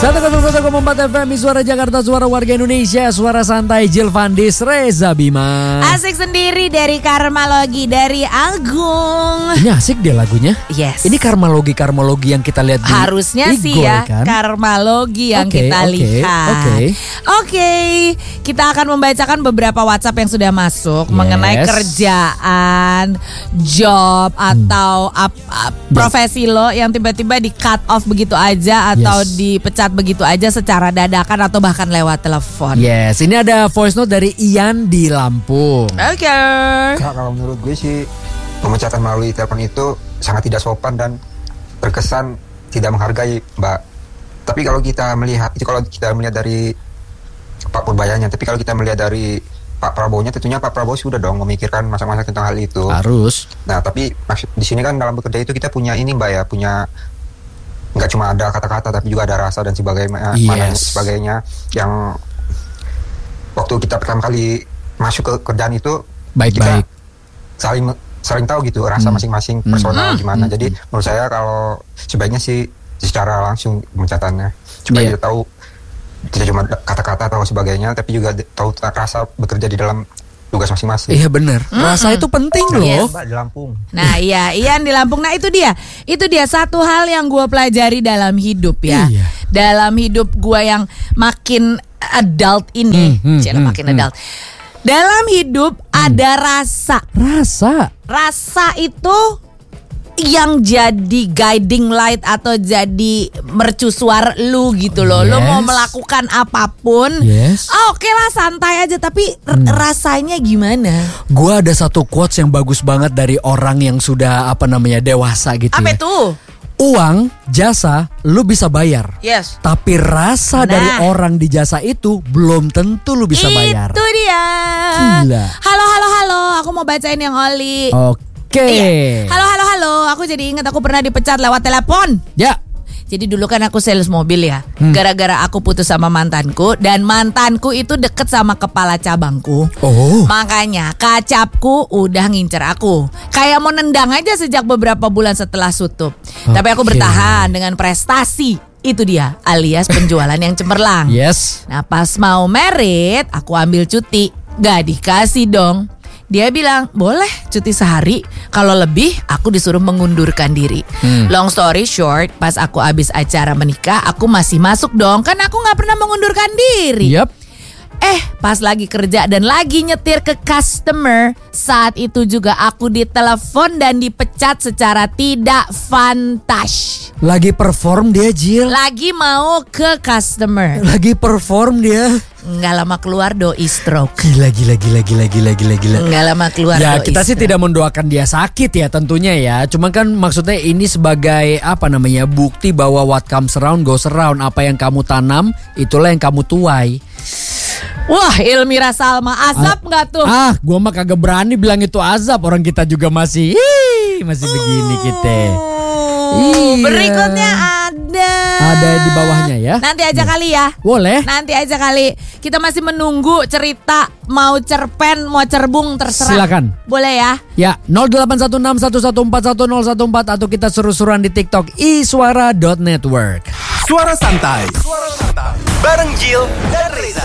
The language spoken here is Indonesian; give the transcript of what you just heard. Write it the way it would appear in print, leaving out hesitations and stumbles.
101,4 FM, Suara Jakarta, suara warga Indonesia, suara santai Jill Vandis, Reza Bima. Asik sendiri dari Karmalogi dari Agung. Ini asik deh lagunya. Yes. Ini karmalogi yang kita lihat di harusnya Igor, sih ya kan? Karmalogi yang kita lihat. Oke, kita akan membacakan beberapa WhatsApp yang sudah masuk mengenai kerjaan, job atau profesi lo yang tiba-tiba di cut off begitu aja atau dipecat begitu aja secara dadakan atau bahkan lewat telepon. Yes, ini ada voice note dari Ian di Lampung. Oke. Kalau menurut gue sih pemecatan melalui telepon itu sangat tidak sopan dan terkesan tidak menghargai, Mbak. Tapi kalau kita melihat dari Pak Purbayanya, tapi kalau kita melihat dari Pak Prabowo-nya, tentunya Pak Prabowo sudah dong memikirkan masa-masa tentang hal itu. Harus. Nah, tapi maksud di sini kan dalam bekerja itu kita punya ini, Mbak ya, punya nggak cuma ada kata-kata tapi juga ada rasa dan sebagainya yang waktu kita pertama kali masuk ke kerjaan itu baik-baik saling tahu gitu rasa masing-masing personal gimana. Jadi menurut saya kalau sebaiknya sih secara langsung pemecatannya supaya kita tahu tidak cuma kata-kata atau sebagainya tapi juga tahu rasa bekerja di dalam tugas masing-masing. Iya benar. Rasa itu penting loh. Mbak di Lampung. Nah iya, Ian di Lampung. Nah itu dia satu hal yang gue pelajari dalam hidup ya. Iya. Dalam hidup gue yang makin adult ini, makin adult. Dalam hidup ada rasa. Rasa itu yang jadi guiding light atau jadi mercusuar lu gitu loh. Lu mau melakukan apapun, oke lah santai aja. Tapi rasanya gimana? Gua ada satu quotes yang bagus banget dari orang yang sudah dewasa gitu. Apa itu? Uang, jasa, lu bisa bayar. Yes. Tapi rasa dari orang di jasa itu belum tentu lu bisa bayar. Itu dia. Gila. Halo, aku mau bacain yang Oli. Oke. Iya. Halo. Aku jadi ingat aku pernah dipecat lewat telepon. Ya. Jadi dulu kan aku sales mobil ya. Gara-gara aku putus sama mantanku. Dan mantanku itu deket sama kepala cabangku. Oh. Makanya kacapku udah ngincer aku. Kayak mau nendang aja sejak beberapa bulan setelah sutup. Tapi aku bertahan dengan prestasi. Itu dia, alias penjualan yang cemerlang. Yes. Nah pas mau merit, aku ambil cuti. Gak dikasih dong. Dia bilang boleh cuti sehari, kalau lebih aku disuruh mengundurkan diri. Long story short, pas aku habis acara menikah, aku masih masuk dong. Kan aku gak pernah mengundurkan diri. Yep. Pas lagi kerja dan lagi nyetir ke customer, saat itu juga aku ditelepon dan dipecat secara tidak fantas. Lagi perform dia, Jill. Lagi mau ke customer. Lagi perform dia. Nggak lama keluar doi stroke. Gila. Nggak lama keluar ya, doi kita sih stroke. tidak mendoakan dia sakit ya tentunya ya. Cuma kan maksudnya ini sebagai bukti bahwa what comes around goes around. Apa yang kamu tanam, itulah yang kamu tuai. Wah, Ilmira Salma, azab nggak tuh? Gua mah kagak berani bilang itu azab. Orang kita juga masih begini kita. Iya. Berikutnya ada di bawahnya ya. Nanti aja kali ya. Boleh. Nanti aja kali. Kita masih menunggu cerita mau cerpen, mau cerbung terserah. Silakan. Boleh ya? Ya, 081611411014 atau kita seru-seruan di TikTok isuara.network. Suara santai. Bareng Jill dan Reza.